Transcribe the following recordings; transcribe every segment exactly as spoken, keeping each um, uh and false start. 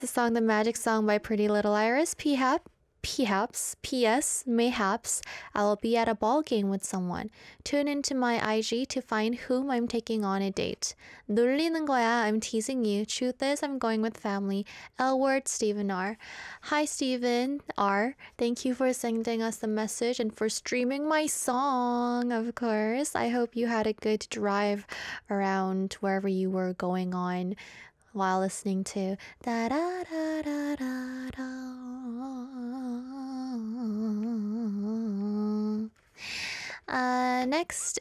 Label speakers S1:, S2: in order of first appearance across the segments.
S1: the song The Magic Song by Pretty Little Iris. P-Hap. Perhaps, P S, mayhaps, I'll be at a ball game with someone. Tune into my I G to find whom I'm taking on a date. 놀리는 거야, I'm teasing you. Truth is, I'm going with family. L word, Stephen R. Hi, Stephen R. Thank you for sending us the message and for streaming my song, of course. I hope you had a good drive around wherever you were going on while listening to da da da da da da. Uh, next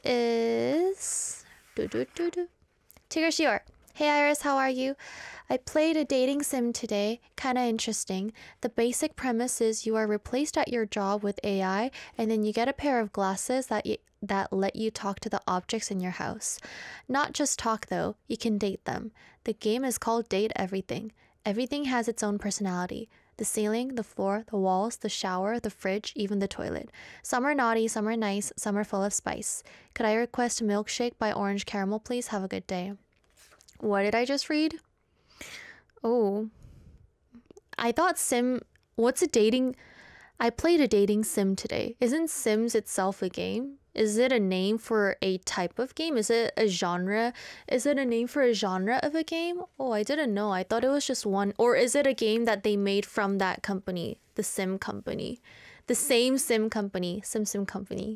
S1: is do do do do. Tigger Shior. Hey Iris, how are you? I played a dating sim today. Kinda interesting. The basic premise is you are replaced at your job with A I, and then you get a pair of glasses that you that let you talk to the objects in your house. Not just talk though, you can date them. The game is called Date Everything. Everything has its own personality. The ceiling, the floor, the walls, the shower, the fridge, even the toilet. Some are naughty, some are nice, some are full of spice. Could I request a milkshake by Orange Caramel, please? Have a good day. What did I just read? Oh. I thought sim... What's a dating... I played a dating sim today. Isn't Sims itself a game? Is it a name for a type of game? Is it a genre? Is it a name for a genre of a game? Oh, I didn't know. I thought it was just one. Or is it a game that they made from that company? The Sim company. The same Sim company. Sim Sim company.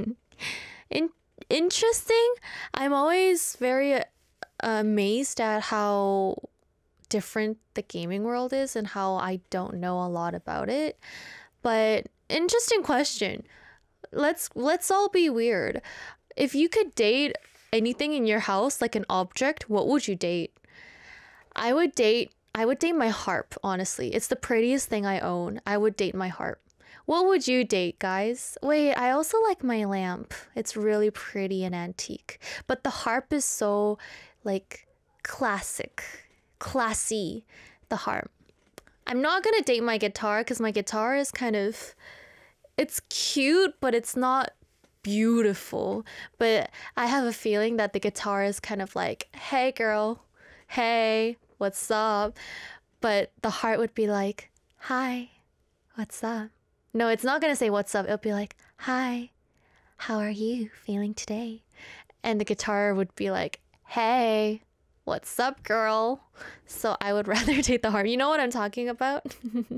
S1: In- interesting. I'm always very uh, amazed at how different the gaming world is and how I don't know a lot about it. But interesting question. Let's let's all be weird. If you could date anything in your house, like an object, what would you date? I would date I would date my harp, honestly. It's the prettiest thing I own. I would date my harp. What would you date, guys? Wait, I also like my lamp. It's really pretty and antique. But the harp is so like classic, classy, the harp. I'm not gonna date my guitar because my guitar is kind of it's cute, but it's not beautiful. But I have a feeling that the guitar is kind of like, hey girl, hey, what's up? But the heart would be like, hi, what's up? No, it's not gonna say what's up. It'll be like, hi, how are you feeling today? And the guitar would be like, hey, what's up, girl? So I would rather date the heart. You know what I'm talking about?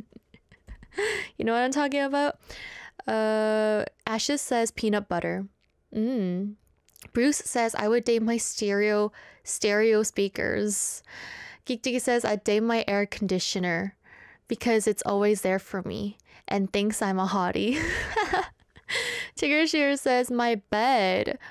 S1: You know what I'm talking about? Uh, Ashes says peanut butter. Mm. Bruce says I would date my stereo stereo speakers. Geekdigi says I'd date my air conditioner because it's always there for me and thinks I'm a hottie. Tigger Shear says my bed.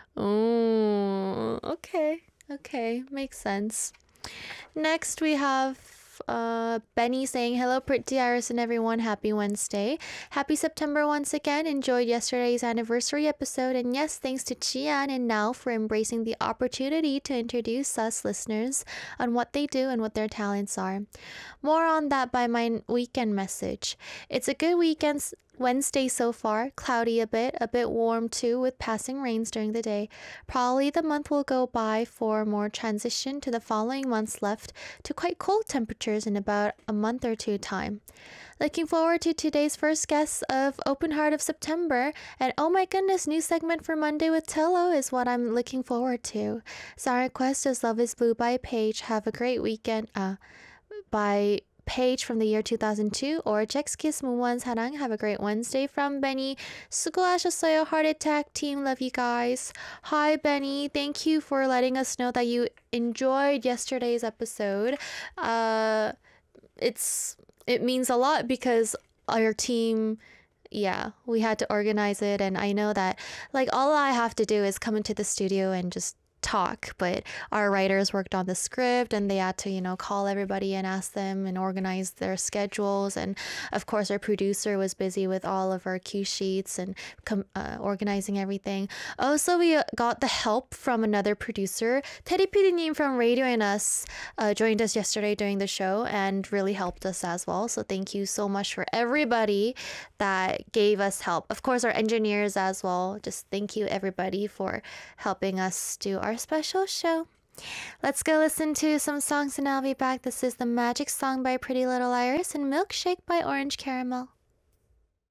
S1: Oh, okay, okay, makes sense. Next we have Uh, Benny saying, hello, Pretty Iris and everyone. Happy Wednesday. Happy September once again. Enjoyed yesterday's anniversary episode. And yes, thanks to Chian and Now for embracing the opportunity to introduce us listeners on what they do and what their talents are. More on that by my weekend message. It's a good weekend Wednesday so far. Cloudy a bit, a bit warm too with passing rains during the day. Probably the month will go by for more transition to the following months left to quite cold temperatures in about a month or two time. Looking forward to today's first guest of Open Heart of September, and oh my goodness, new segment for Monday with Tello is what I'm looking forward to. Song request is Love is Blue by Paige. Have a great weekend. Uh, by Page from the year two thousand two, or Jexkiss 무모한 사랑. Have a great Wednesday from Benny. 수고하셨어요, Heart Attack team. Love you guys. Hi Benny, thank you for letting us know that you enjoyed yesterday's episode. Uh, it's it means a lot because our team, yeah, we had to organize it, and I know that like all I have to do is come into the studio and just talk, but our writers worked on the script and they had to, you know, call everybody and ask them and organize their schedules, and of course our producer was busy with all of our cue sheets and com- uh, organizing everything. Also, we got the help from another producer. Teddy PD님 from Radio and Us uh, joined us yesterday during the show and really helped us as well, so thank you so much for everybody that gave us help. Of course our engineers as well, just thank you everybody for helping us do our special show. Let's go listen to some songs and I'll be back. This is The Magic Song by Pretty Little Iris and Milkshake by Orange Caramel.